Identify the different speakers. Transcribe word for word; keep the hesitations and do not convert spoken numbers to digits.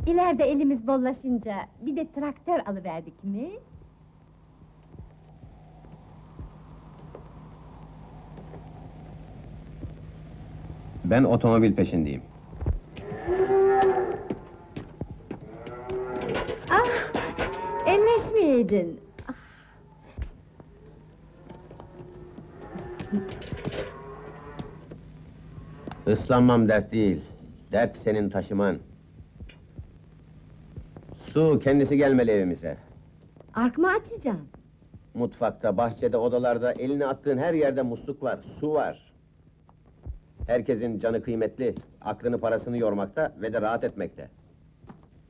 Speaker 1: İleride elimiz bollaşınca bir de traktör alıverdik mi?
Speaker 2: Ben otomobil peşindeyim.
Speaker 1: Ah! Elleşmeyeydin!
Speaker 2: Islanmam dert değil, dert senin taşıman. Su kendisi gelmeli evimize.
Speaker 1: Ark mı açacaksın?
Speaker 2: Mutfakta, bahçede, odalarda, elini attığın her yerde musluk var, su var. Herkesin canı kıymetli, aklını parasını yormakta ve de rahat etmekte.